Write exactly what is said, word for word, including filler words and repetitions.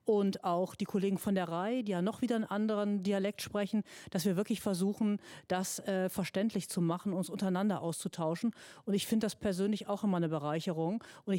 und auch die Kollegen von der Rai, die ja noch wieder einen anderen Dialekt sprechen, dass wir wirklich versuchen, das äh, verständlich zu machen, uns untereinander auszutauschen. Und ich finde das persönlich auch immer eine Bereicherung. Und ich